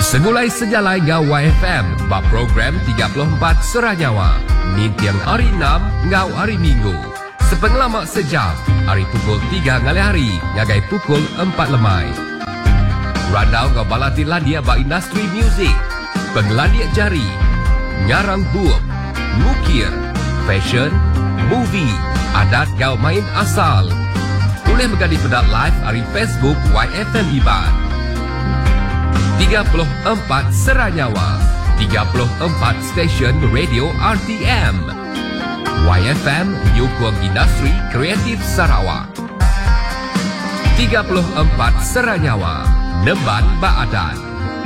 Segulai sejalai ngau YFM bab program 34 Seranyawa. Ni tiang hari 6 ngau hari Minggu. Sepenglamak sejam, hari pukul 3 ngali hari, ngagai pukul 4 lemai. Randau ngau balati landia ba industri muzik, penglandia jari, ngarang buap, mukir, fashion, movie, adat ngau main asal. Boleh menjadi pedat live hari Facebook YFM Iban. 34 Seranyawa, 34 stesen radio RTM. YFM menyokong industri kreatif Sarawak. 34 Seranyawa, Nemban Baadan.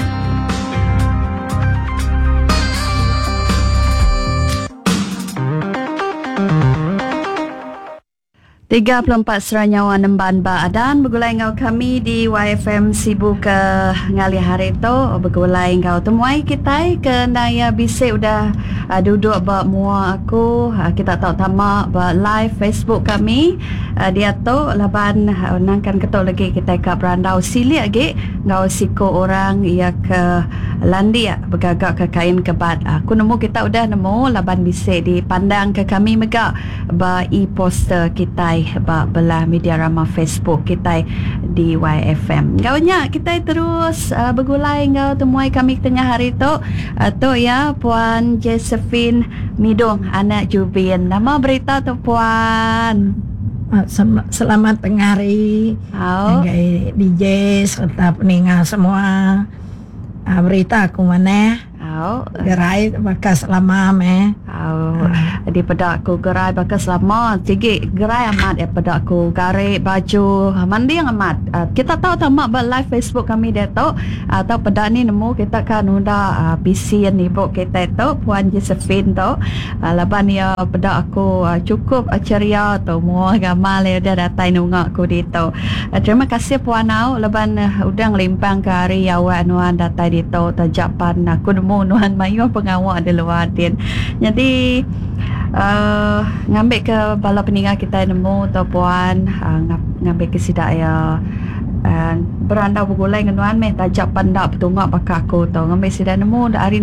34 Seranyawa Nemban Baadan bergulai ngau kami di YFM Sibu ke ngali hari tu bergulai ngau temuai kita ke naya bisik udah duduk ba mua aku kita tahu tamak ba live Facebook kami dia tu laban nangkan ketok lagi kita ke berandau silik lagi ngau siko orang ia ke landia bergagak ke kain kebat aku nemu kita udah nemu laban bisik dipandang ke kami megak ba e-poster kita ba belah media ramah Facebook kita di YFM. Ngaunya kita terus bergulai ngau temuai kami tengah hari tu ya Puan Josephine Midong anak Jubin. Nama berita tu Puan. Selamat tengah hari. DJ serta pendengar semua. Berita aku mana? Gerai bakas lama di pedak aku gerai bakas lama tinggi gerai amat pedak aku garik baju mandi yang amat kita tahu tamak ba live Facebook kami dia tahu atau pedak ni nemu kita kan unda PC ni ibu kita tu Puan Josephine tu laban ya pedak aku cukup ceria tu mua gamal dia datang nungak aku di tu terima kasih Puan au laban udang limpang ke hari awak nuan datang di tu tajapan aku nemu nuan mayu pengawak di luar din jadi ngambil ke bala peninggal kita nemu tu Puan ngambil ke sidak ya berandau bergulai dengan nuan meh tajak pandak petungak pakak aku tu ngambil sidak nemu hari